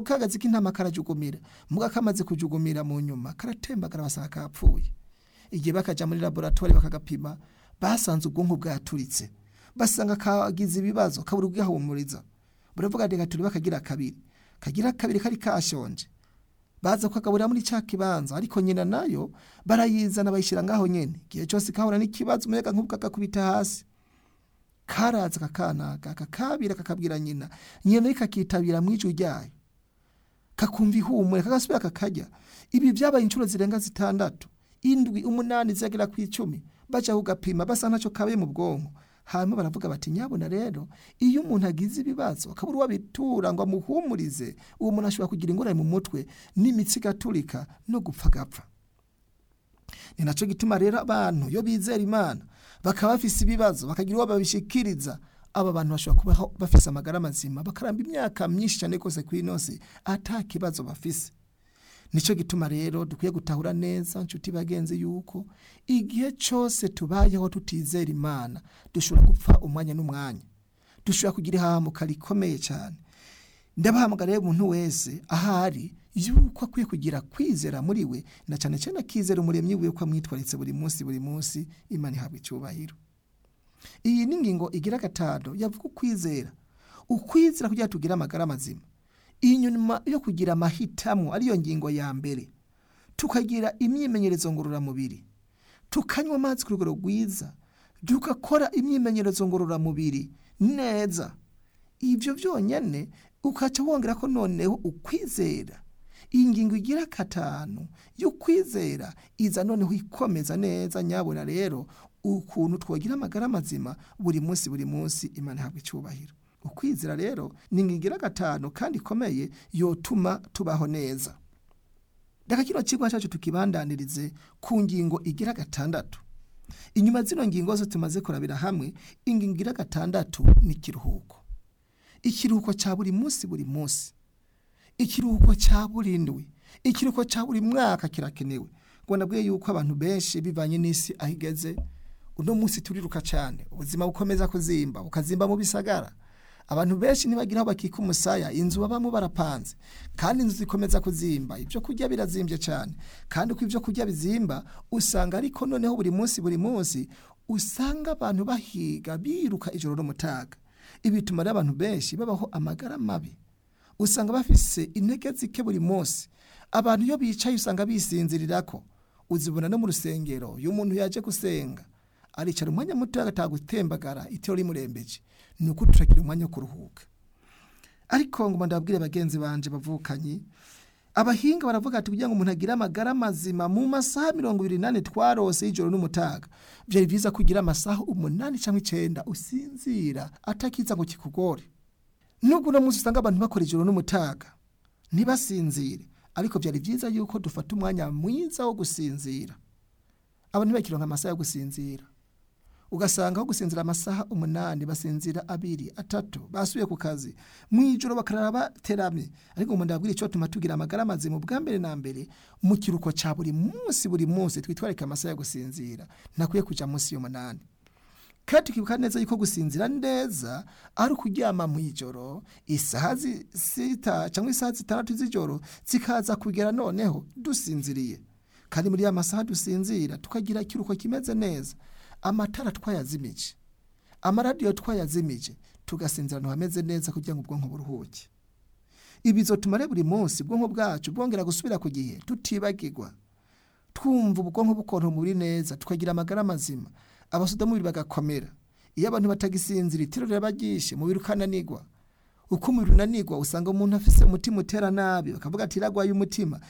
kagazi k'intama karajugumira muga kamaze kujugumira mu nyuma karatemba karabasanga kapfuye. Igihe bakaja muri laboratoire bakagapima basanze ubwonko bwaturitse basanga kagize ibibazo kabura ubwihumuriza buravuga ati gaturi bakagira kabiri kari kashonje baza kwagaburira muri cya kibanza ariko nyina nayo barayizana bayishira ngaho nyene gihe cyose kahura n'ikibazo umega nk'ubwa kakubita hasi karaza kakana kakabira kakabwira nyina ikakitabira mwijuru ryayo kakumva ihumure kagasubira kakajya. Ibi byabaye inshuro zirenga 6 indwi 8 zagera ku 10 baca kugapima basa ntaco kabaye mu bwonko. Hanyuma baravuga bati nyabona rero iyo umuntu agize ibibazo akabura wabitura ngo amuhumurize uwo muntu ashobora kugira ingorane mu mutwe n'imitsi gaturika no gupfa gapfa. Ni naco gituma rero abantu yo bizera Imana bakaba bafise ibibazo bakagira uwo babishikiriza aba bantu bashobora kubaho bafise amagara mazima bakaramba imyaka myinshi cyane kose kwinose atakibazo bafise. Nico gituma rero dukwiye gutahura neza nshuti bagenzi yuko igihe cyose tubayeho tutizera Imana dushobora gupfa umwanya n'umwanya, dushobora kugira ihahamuka rikomeye cyane. Ndabahamagara rero umuntu wese ahari yuko akwiye kugira kwizera muri we na cyane cyane akizera umuremyi we ko amwitwaritse buri munsi Imana ihabwa icyubahiro. Iyi ni ingingo igira 5 yavuga ukwizera kugira tugira amagara mazima. Inyuma yo kugira amahitamo ariyo ngingo ya mbere tukagira imyimenyerezo ngororamubiri tukanywa amazi ku rugero rwiza tukakora imyimenyerezo ngororamubiri neza. Ibyo byonyene ukaca wongera ko noneho ukwizera. Ingingo igira 5 yo kwizera iza noneho ikomeza neza. Nyabona rero ukuntu twogira amagara mazima buri munsi Imana ihabwa icyubahiro. Ukwizera rero ni ingingo 5 kandi ikomeye yotuma tubaho neza. Daka kino kigwa cyacu tukibandanirize ku ngingo igira 6. Inyuma zino ngingo zo tumaze kurabira hamwe ingingo igira 6 ni kiruhuko. Ikiruhuko cya buri munsi. Ikiruhuko cya buri ndwi. Ikiruhuko cya buri mwaka kirakenewe. Ngo nabwiye yuko abantu benshi bivanye n'isi ahigeze uno munsi turiruka cyane ubuzima bukomeza kuzimba ukazimba mu bisagara. Abantu benshi ntibagira aho bakika umusaya inzu babamo barapanze kandi inzu zikomeza kuzimba ibyo kurya birazimbye cyane kandi uko ibyo kurya bizimba usanga ariko noneho buri munsi usanga abantu bahiga biruka ijoro n'umutaga. Ibi bituma abantu benshi babaho amagara mabi usanga bafise intege zike buri munsi. Abantu iyo bicaye usanga bisinzirirako uzibona no mu rusengero iyo umuntu yaje gusenga aricara umwanya muto agatagutembagara itero rimurembeje nuko turagira umwanya kuruhuka. Ariko ngo ndabwire bagenzi banje bavukanye abahinga baravuga ati kugira ngo umuntu agire amagara mazima mu masaha 28 twarose ijoro n'umutaga byari byiza kugira amasaha 8 cyangwa 9 usinzira atakiza ngo kikugore. Nubwo no munsi usanga abantu bakora ijoro n'umutaga ntibasinzire ariko byari byiza yuko dufata umwanya mwiza wo gusinzira. Abantu bakironka amasaha yo gusinzira ugasanga aho gusinzira amasaha 8 basinzira 2 3 basubiye ku kazi mwijoro bakarara bateramye. Ariko umuntu ndabwira icyo tuma tugira amagara mazima bwa mbere na mbere mu kiruko cya buri munsi twitwarika amasaha yo gusinzira nakwiye kuja munsi y'8. Kandi kibuka neza yuko gusinzira neza ari kuryama mu ijoro isaha 6 cyangwa isaha 6 z'ijoro zikaza kugera noneho dusinziriye. Kandi muri ya masaha dusinzira tukagira ikiruko kimeze neza. Amatara twayazimije, amaradiyo twayazimije, tugasinzira no hameze neza kugira ngo ubwonko buruhuke. Ibizotuma rero buri munsi ubwonko bwacu bwongera gusubira ku gihe tutibagirwa. Twumva ubwonko bukora muri neza tukagira amagara mazima. Abasoda mubiri bagakomera. Iyo abantu batagisinzira itiro rirabagishe mubiri ukananigwa. Uko umubiri unanigwa usanga umuntu afise umutima utera nabi bakavuga ati iragwaye umutima